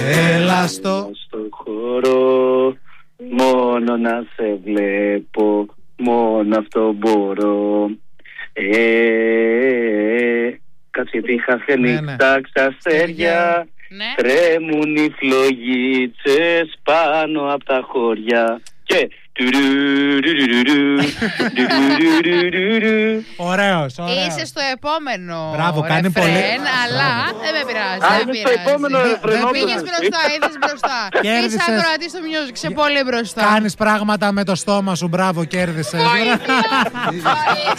Έλα στο χώρο, μόνο να σε βλέπω, μόνο αυτό μπορώ. Κάτσε γιατί είχα φαινιχτά ξαστέρια, τρέμουν οι φλογίτσες πάνω απ' τα χώρια. Και ωραίος. Είσαι στο επόμενο. Μπράβο, κάνει πολύ. Αλλά δεν με πειράζει. Είμαι στο επόμενο ρεφρέν. Πήγες μπροστά, είδες μπροστά. Είσαι ακροατής στο music, σε πολύ μπροστά. Κάνεις πράγματα με το στόμα σου, μπράβο, κέρδισες. Βοήθεια.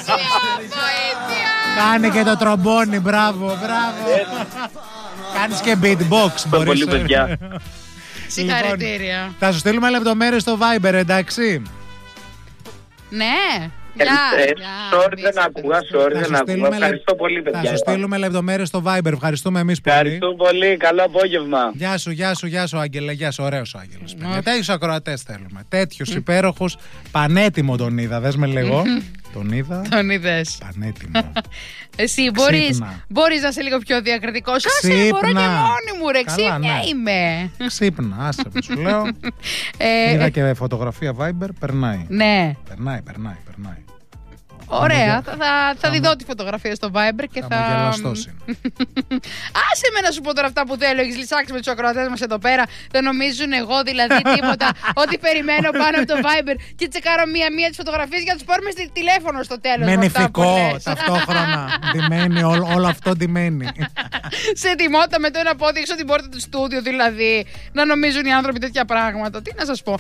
Κάνει και το τρομπόνι, μπράβο. Κάνεις και beatbox, μπορείς. Πολύ παιδιά. Συγχαρητήρια. Λοιπόν, θα σου στείλουμε λεπτομέρειες στο Viber, εντάξει. Ναι. Sorry δεν άκουγα. Ευχαριστώ πολύ, παιδιά. Θα σου στείλουμε λεπτομέρειες στο Viber. Ευχαριστούμε εμείς πολύ. Ευχαριστώ πολύ. Καλό απόγευμα. Γεια σου, Άγγελε. Γεια σου, ωραίος ο Άγγελος. Τέτοιους ακροατές θέλουμε. Τέτοιους υπέροχους. Πανέτοιμο τον είδα. Δες με λίγο. Τον είδα. Τον είδες. Πανέτοιμο. Εσύ μπορείς να είσαι λίγο πιο διακριτικός. Άσε, μπορώ και μόνη μου, ρε. Ξύπνια είμαι. Ξύπνα, άσε που σου λέω. Είδα και φωτογραφία Viber, περνάει. Ναι. Περνάει. Ωραία, θα δει δω τη φωτογραφία στο Viber και θα. Γελαστός είναι. Άσε με να σου πω τώρα αυτά που θέλω. Έχεις λυσάξει με τους ακροατές μας εδώ πέρα. Δεν νομίζουν εγώ δηλαδή τίποτα. Ότι περιμένω πάνω από το Viber και τσεκάρω μία-μία τις φωτογραφίες για να τους πάρουμε στη τηλέφωνο στο τέλος. Με νηφικό ταυτόχρονα. Ντυμένη, όλο αυτό ντυμένη. Σε τιμότητα με το ένα πόδι έξω την πόρτα του στούντιο δηλαδή. Να νομίζουν οι άνθρωποι τέτοια πράγματα. Τι να σας πω.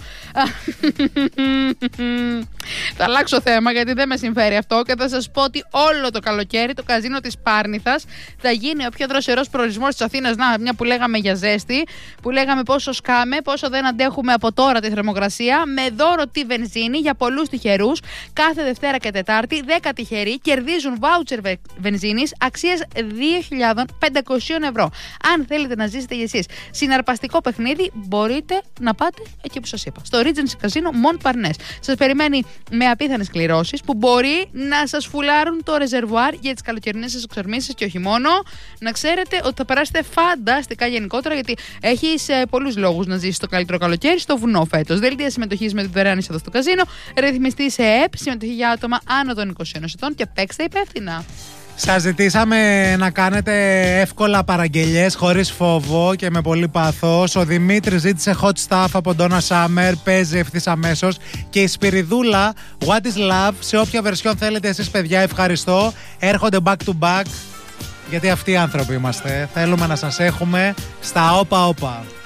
Θα αλλάξω θέμα γιατί δεν με συμφέρει αυτό και θα σας πω ότι όλο το καλοκαίρι το καζίνο της Πάρνηθας θα γίνει ο πιο δροσερός προορισμός της Αθήνας. Να, μια που λέγαμε για ζέστη, που λέγαμε πόσο σκάμε, πόσο δεν αντέχουμε από τώρα τη θερμοκρασία, με δώρο τη βενζίνη για πολλούς τυχερούς. Κάθε Δευτέρα και Τετάρτη 10 τυχεροί κερδίζουν βάουτσερ βενζίνης αξίας 2.500 ευρώ. Αν θέλετε να ζήσετε εσείς συναρπαστικό παιχνίδι, μπορείτε να πάτε εκεί που σας είπα, στο Regency Casino Montparnasse. Σας περιμένει με απίθανες κληρώσεις που μπορεί να σας φουλάρουν το ρεζερβουάρ για τις καλοκαιρινές σας εξορμήσεις και όχι μόνο. Να ξέρετε ότι θα περάσετε φανταστικά γενικότερα, γιατί έχεις πολλούς λόγους να ζήσεις το καλύτερο καλοκαίρι στο βουνό φέτος. Δελτία συμμετοχής με την δωρεάν είσοδο στο καζίνο, ρυθμιστή σε ΕΕΠ, συμμετοχή για άτομα άνω των 21 ετών και παίξτε υπεύθυνα. Σας ζητήσαμε να κάνετε εύκολα παραγγελιές χωρίς φόβο και με πολύ πάθος. Ο Δημήτρης ζήτησε hot stuff από Donna Summer, παίζει ευθύς αμέσως. Και η Σπυριδούλα, What is Love, σε όποια βερσιόν θέλετε εσείς παιδιά, ευχαριστώ. Έρχονται back to back, γιατί αυτοί οι άνθρωποι είμαστε. Θέλουμε να σας έχουμε στα όπα όπα.